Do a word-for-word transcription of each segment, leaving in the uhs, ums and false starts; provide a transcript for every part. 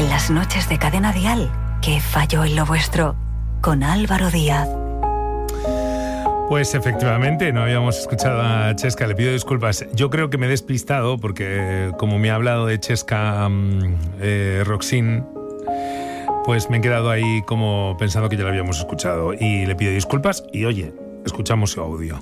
Las noches de Cadena Dial, que falló en lo vuestro, con Álvaro Díaz. Pues efectivamente, no habíamos escuchado a Chesca, le pido disculpas. Yo creo que me he despistado porque como me ha hablado de Chesca eh, Roxin, pues me he quedado ahí como pensando que ya lo habíamos escuchado. Y le pido disculpas y oye, escuchamos su audio.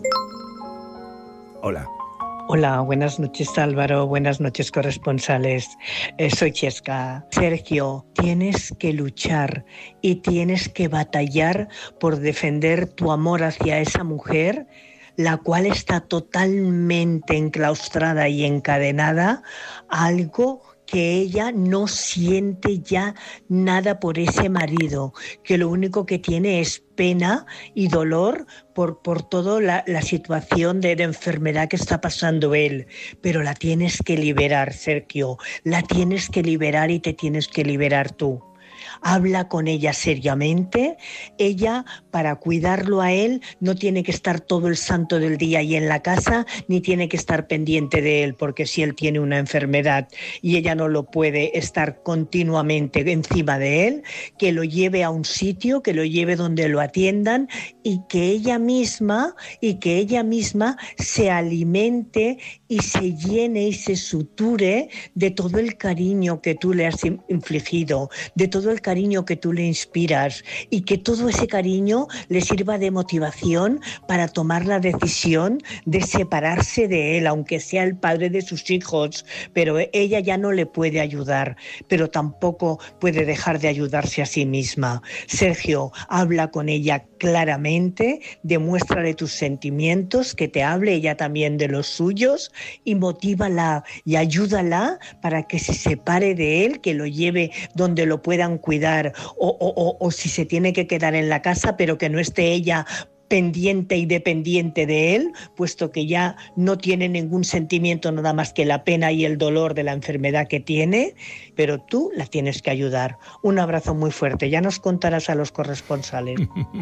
Hola. Hola, buenas noches Álvaro, buenas noches corresponsales. Eh, soy Chesca. Sergio, tienes que luchar y tienes que batallar por defender tu amor hacia esa mujer, la cual está totalmente enclaustrada y encadenada a algo que ella no siente ya nada por ese marido, que lo único que tiene es pena y dolor por, por toda la, la situación de, de enfermedad que está pasando él. Pero la tienes que liberar, Sergio, la tienes que liberar y te tienes que liberar tú. Habla con ella seriamente. Ella, para cuidarlo a él, no tiene que estar todo el santo del día ahí en la casa, ni tiene que estar pendiente de él, porque si él tiene una enfermedad y ella no lo puede estar continuamente encima de él, que lo lleve a un sitio, que lo lleve donde lo atiendan y que ella misma, y que ella misma se alimente y se llene y se suture de todo el cariño que tú le has infligido, de todo el cariño que tú le inspiras, y que todo ese cariño le sirva de motivación para tomar la decisión de separarse de él, aunque sea el padre de sus hijos. Pero ella ya no le puede ayudar, pero tampoco puede dejar de ayudarse a sí misma. Sergio, habla con ella claramente, demuéstrale tus sentimientos, que te hable ella también de los suyos, y motívala y ayúdala para que se separe de él, que lo lleve donde lo puedan cuidar, o, o, o, o si se tiene que quedar en la casa, pero que no esté ella pendiente y dependiente de él, puesto que ya no tiene ningún sentimiento nada más que la pena y el dolor de la enfermedad que tiene, pero tú la tienes que ayudar. Un abrazo muy fuerte, ya nos contarás a los corresponsales.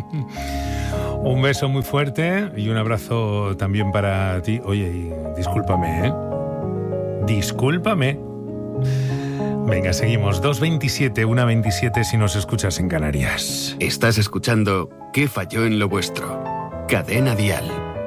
Un beso muy fuerte y un abrazo también para ti. Oye, y discúlpame, ¿eh? Discúlpame. Venga, seguimos. dos veintisiete, una veintisiete si nos escuchas en Canarias. Estás escuchando ¿Qué falló en lo vuestro? Cadena Dial.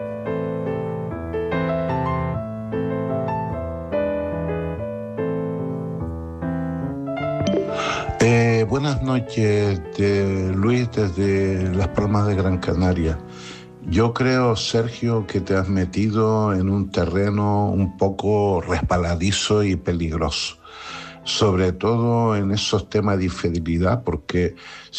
Eh, buenas noches, de Luis, desde Las Palmas de Gran Canaria. Yo creo, Sergio, que te has metido en un terreno un poco resbaladizo y peligroso, sobre todo en esos temas de infidelidad, porque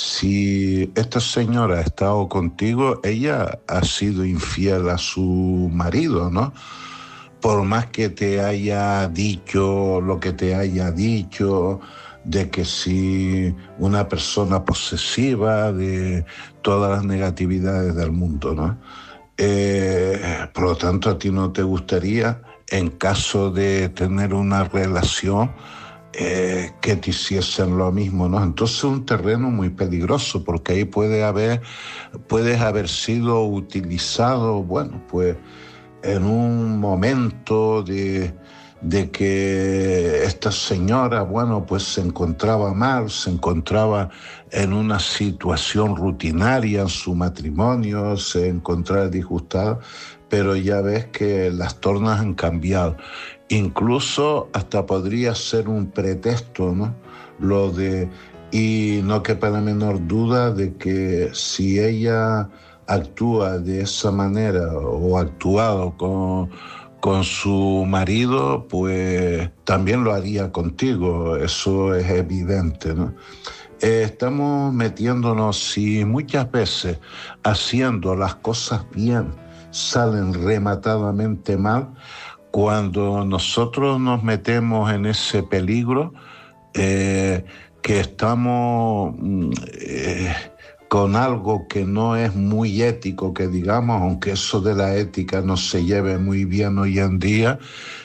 si esta señora ha estado contigo, ella ha sido infiel a su marido, ¿no? Por más que te haya dicho lo que te haya dicho, de que si una persona posesiva, de todas las negatividades del mundo, ¿no? Eh, por lo tanto, a ti no te gustaría, en caso de tener una relación, Eh, que te hiciesen lo mismo, ¿no? Entonces es un terreno muy peligroso, porque ahí puede haber, puedes haber sido utilizado, bueno, pues en un momento de, de que esta señora, bueno, pues se encontraba mal, se encontraba en una situación rutinaria en su matrimonio, se encontraba disgustada, pero ya ves que las tornas han cambiado. Incluso hasta podría ser un pretexto, ¿no? Lo de, y no quepa la menor duda de que si ella actúa de esa manera o ha actuado con, con su marido, pues también lo haría contigo, eso es evidente, ¿no? Eh, estamos metiéndonos, y muchas veces haciendo las cosas bien salen rematadamente mal. Cuando nosotros nos metemos en ese peligro, eh, que estamos eh, con algo que no es muy ético, que digamos, aunque eso de la ética no se lleve muy bien hoy en día,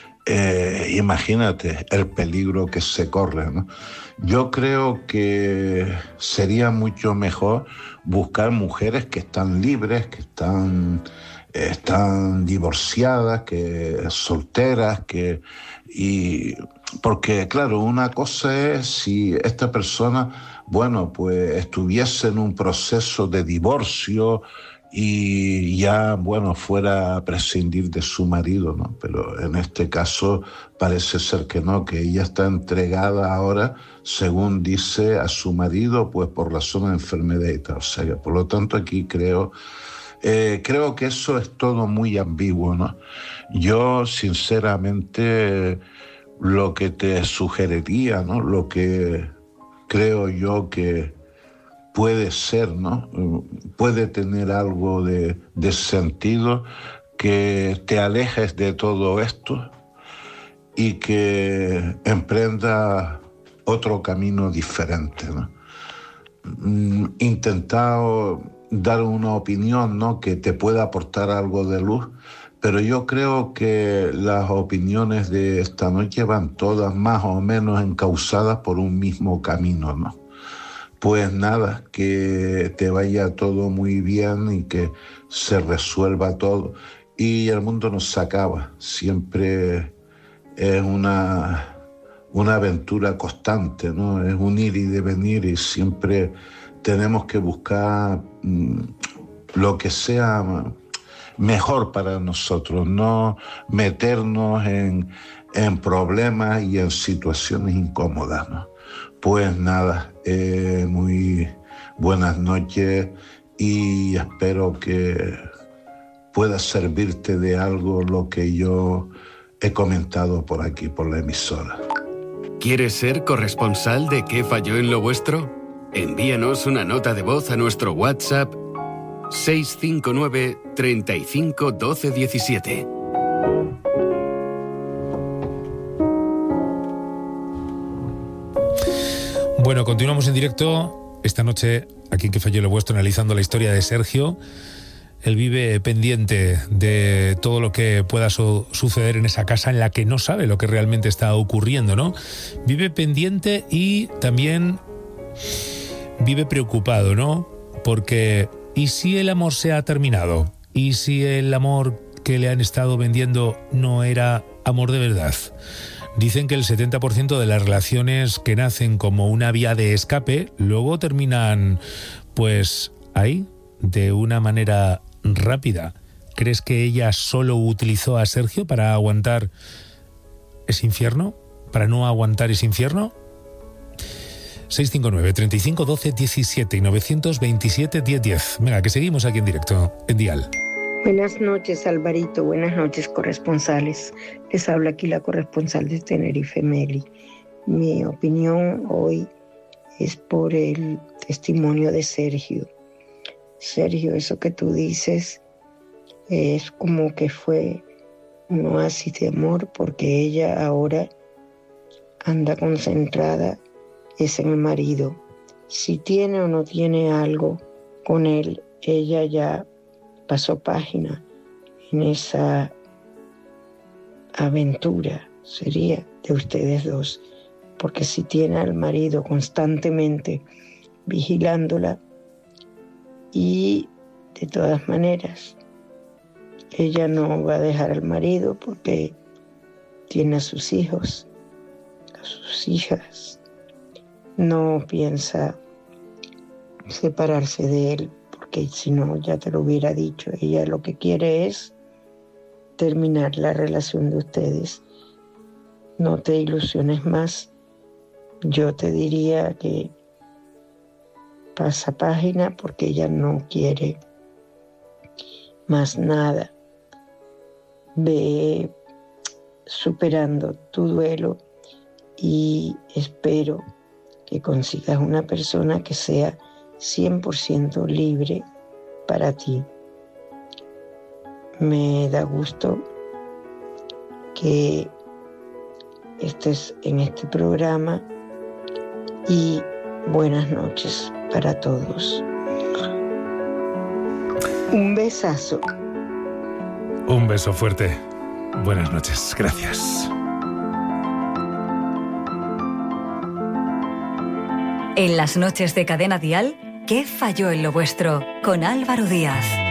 eh, imagínate el peligro que se corre, ¿no? Yo creo que sería mucho mejor buscar mujeres que están libres, que están... están divorciadas, que solteras, que y porque claro, una cosa es si esta persona, bueno, pues estuviese en un proceso de divorcio y ya, bueno, fuera a prescindir de su marido, ¿no? Pero en este caso parece ser que no, que ella está entregada ahora, según dice, a su marido, pues por razón de enfermedad y tal. O sea, que, por lo tanto, aquí creo, eh, creo que eso es todo muy ambiguo, ¿no? Yo, sinceramente, lo que te sugeriría, ¿no? Lo que creo yo que puede ser, ¿no? Puede tener algo de, de sentido, que te alejes de todo esto y que emprenda otro camino diferente, ¿no? Intentado dar una opinión, ¿no? Que te pueda aportar algo de luz, pero yo creo que las opiniones de esta noche van todas más o menos encauzadas por un mismo camino, ¿no? Pues nada, que te vaya todo muy bien y que se resuelva todo. Y el mundo no se acaba, siempre es una, una aventura constante, ¿no? Es un ir y devenir y siempre tenemos que buscar mmm, lo que sea mejor para nosotros, no meternos en, en problemas y en situaciones incómodas, ¿no? Pues nada, eh, muy buenas noches y espero que pueda servirte de algo lo que yo he comentado por aquí, por la emisora. ¿Quieres ser corresponsal de ¿Qué falló en lo vuestro? Envíanos una nota de voz a nuestro WhatsApp seis cinco nueve, treinta y cinco, doce, diecisiete. Bueno, continuamos en directo esta noche aquí en ¿Qué falló en lo vuestro? Analizando la historia de Sergio. Él vive pendiente de todo lo que pueda su- suceder en esa casa en la que no sabe lo que realmente está ocurriendo, ¿no? Vive pendiente y también vive preocupado, ¿no? Porque ¿y si el amor se ha terminado? ¿Y si el amor que le han estado vendiendo no era amor de verdad? Dicen que el setenta por ciento de las relaciones que nacen como una vía de escape luego terminan, pues, ahí, de una manera rápida. ¿Crees que ella solo utilizó a Sergio para aguantar ese infierno? ¿Para no aguantar ese infierno? seis cinco nueve, treinta y cinco, doce, diecisiete y nueve dos siete, diez, diez. Venga, que seguimos aquí en directo, en Dial. Buenas noches, Alvarito. Buenas noches, corresponsales. Les habla aquí la corresponsal de Tenerife, Meli. Mi opinión hoy es por el testimonio de Sergio. Sergio, eso que tú dices es como que fue un oasis de amor, porque ella ahora anda concentrada es en el marido. Si tiene o no tiene algo con él, ella ya pasó página en esa aventura, sería de ustedes dos, porque si tiene al marido constantemente vigilándola, y de todas maneras ella no va a dejar al marido porque tiene a sus hijos, a sus hijas, no piensa separarse de él, porque si no, ya te lo hubiera dicho. Ella lo que quiere es terminar la relación de ustedes. No te ilusiones más. Yo te diría que pasa página, porque ella no quiere más nada. Ve superando tu duelo y espero que consigas una persona que sea cien por ciento libre para ti. Me da gusto que estés en este programa y buenas noches para todos. Un besazo. Un beso fuerte. Buenas noches. Gracias. En las noches de Cadena Dial, ¿qué falló en lo vuestro? Con Álvaro Díaz.